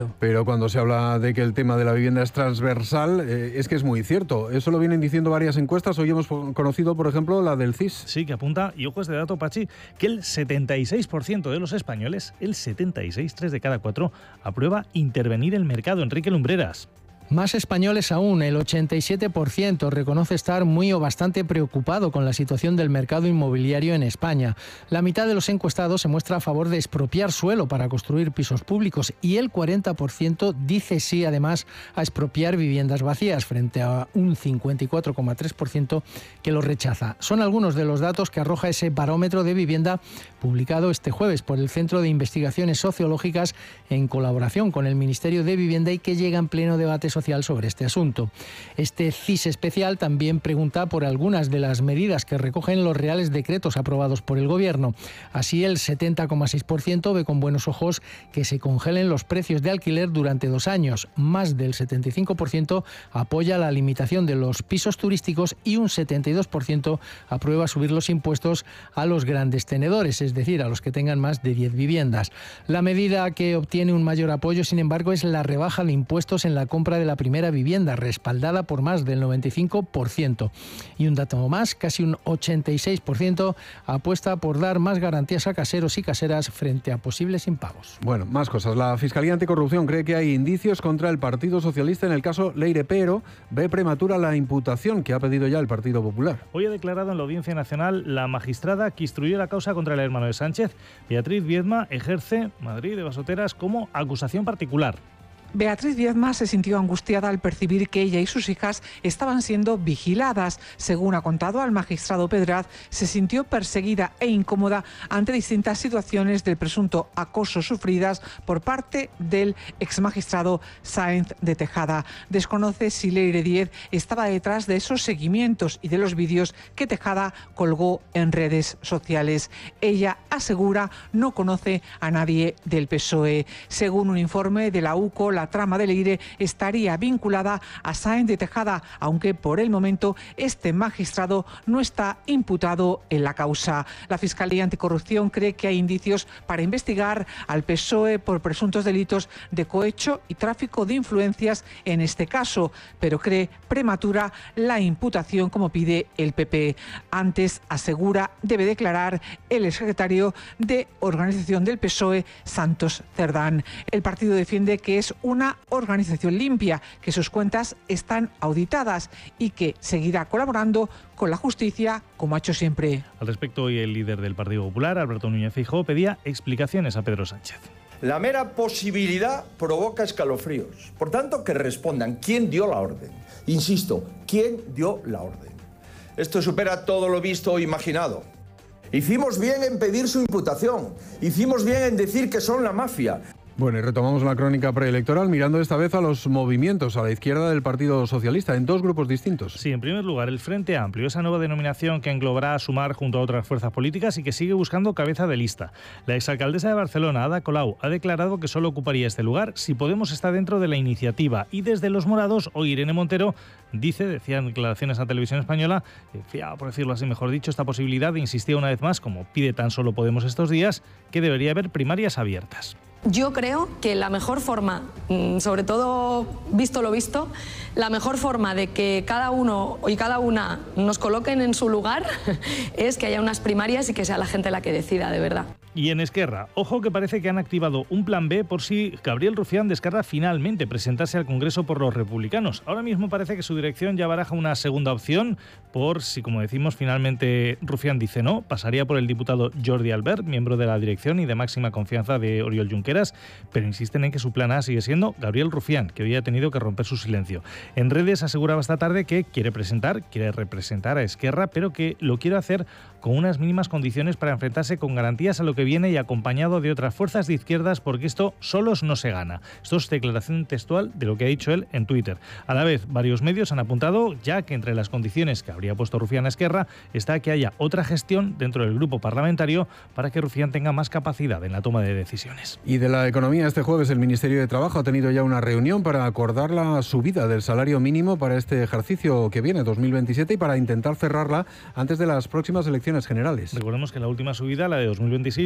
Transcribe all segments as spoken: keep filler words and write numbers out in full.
Pero cuando se habla de que el tema de la vivienda es transversal, eh, es que es muy cierto. Eso lo vienen diciendo varias encuestas. Hoy hemos conocido, por ejemplo, la del C I S. Sí, que apunta, y ojo este dato, Pachi, que el setenta y seis por ciento de los españoles, el setenta y seis, tres de cada cuatro, aprueba intervenir el mercado. Enrique Lumbreras. Más españoles aún, el ochenta y siete por ciento reconoce estar muy o bastante preocupado con la situación del mercado inmobiliario en España. La mitad de los encuestados se muestra a favor de expropiar suelo para construir pisos públicos y el cuarenta por ciento dice sí, además, a expropiar viviendas vacías, frente a un cincuenta y cuatro coma tres por ciento que lo rechaza. Son algunos de los datos que arroja ese barómetro de vivienda publicado este jueves por el Centro de Investigaciones Sociológicas en colaboración con el Ministerio de Vivienda y que llega en pleno debate social sobre este asunto. Este C I S especial también pregunta por algunas de las medidas que recogen los reales decretos aprobados por el Gobierno. Así, el setenta coma seis por ciento ve con buenos ojos que se congelen los precios de alquiler durante dos años. Más del setenta y cinco por ciento apoya la limitación de los pisos turísticos y un setenta y dos por ciento aprueba subir los impuestos a los grandes tenedores, es decir, a los que tengan más de diez viviendas. La medida que obtiene un mayor apoyo, sin embargo, es la rebaja de impuestos en la compra de la primera vivienda, respaldada por más del noventa y cinco por ciento. Y un dato más, casi un ochenta y seis por ciento apuesta por dar más garantías a caseros y caseras frente a posibles impagos. Bueno, más cosas. La Fiscalía Anticorrupción cree que hay indicios contra el Partido Socialista en el caso Leire, pero ve prematura la imputación que ha pedido ya el Partido Popular. Hoy ha declarado en la Audiencia Nacional la magistrada que instruyó la causa contra el hermano de Sánchez. Beatriz Viedma ejerce Madrid de Basoteras como acusación particular. Beatriz Viedma se sintió angustiada al percibir que ella y sus hijas estaban siendo vigiladas. Según ha contado al magistrado Pedraz, se sintió perseguida e incómoda ante distintas situaciones del presunto acoso sufridas por parte del exmagistrado Sáenz de Tejada. Desconoce si Leire Díez estaba detrás de esos seguimientos y de los vídeos que Tejada colgó en redes sociales. Ella asegura no conoce a nadie del P S O E. Según un informe de la U C O, la La trama de Leire estaría vinculada a Sáenz de Tejada, aunque por el momento este magistrado no está imputado en la causa. La Fiscalía Anticorrupción cree que hay indicios para investigar al P S O E por presuntos delitos de cohecho y tráfico de influencias en este caso, pero cree prematura la imputación como pide el P P. Antes, asegura, debe declarar el exsecretario de Organización del P S O E, Santos Cerdán. El partido defiende que es un una organización limpia, que sus cuentas están auditadas y que seguirá colaborando con la justicia como ha hecho siempre. Al respecto, hoy el líder del Partido Popular, Alberto Núñez Feijóo, pedía explicaciones a Pedro Sánchez. La mera posibilidad provoca escalofríos. Por tanto, que respondan quién dio la orden. Insisto, quién dio la orden. Esto supera todo lo visto o imaginado. Hicimos bien en pedir su imputación. Hicimos bien en decir que son la mafia. Bueno, y retomamos la crónica preelectoral mirando esta vez a los movimientos a la izquierda del Partido Socialista en dos grupos distintos. Sí, en primer lugar, el Frente Amplio, esa nueva denominación que englobará a Sumar junto a otras fuerzas políticas y que sigue buscando cabeza de lista. La exalcaldesa de Barcelona, Ada Colau, ha declarado que solo ocuparía este lugar si Podemos está dentro de la iniciativa. Y desde Los Morados, hoy Irene Montero dice, decía en declaraciones a Televisión Española, fiaba, por decirlo así mejor dicho, esta posibilidad, insistía una vez más, como pide tan solo Podemos estos días, que debería haber primarias abiertas. Yo creo que la mejor forma, sobre todo visto lo visto, la mejor forma de que cada uno y cada una nos coloquen en su lugar es que haya unas primarias y que sea la gente la que decida, de verdad. Y en Esquerra, ojo que parece que han activado un plan B por si Gabriel Rufián descarta finalmente presentarse al Congreso por los republicanos. Ahora mismo parece que su dirección ya baraja una segunda opción por si, como decimos, finalmente Rufián dice no, pasaría por el diputado Jordi Albert, miembro de la dirección y de máxima confianza de Oriol Junqueras, pero insisten en que su plan A sigue siendo Gabriel Rufián, que hoy ha tenido que romper su silencio. En redes aseguraba esta tarde que quiere presentar, quiere representar a Esquerra, pero que lo quiere hacer con unas mínimas condiciones para enfrentarse con garantías a lo que viene y acompañado de otras fuerzas de izquierdas, porque esto solos no se gana. Esto es declaración textual de lo que ha dicho él en Twitter. A la vez, varios medios han apuntado ya que entre las condiciones que habría puesto Rufián a Esquerra está que haya otra gestión dentro del grupo parlamentario para que Rufián tenga más capacidad en la toma de decisiones. Y de la economía, este jueves el Ministerio de Trabajo ha tenido ya una reunión para acordar la subida del salario mínimo para este ejercicio que viene, dos mil veintisiete, y para intentar cerrarla antes de las próximas elecciones generales. Recordemos que la última subida, la de dos mil veintiséis,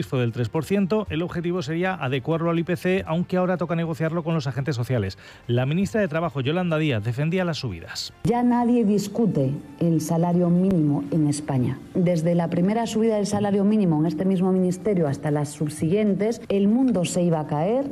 fue del tres por ciento. El objetivo sería adecuarlo al I P C, aunque ahora toca negociarlo con los agentes sociales. La ministra de Trabajo, Yolanda Díaz, defendía las subidas. Ya nadie discute el salario mínimo en España. Desde la primera subida del salario mínimo en este mismo ministerio hasta las subsiguientes, el mundo se iba a caer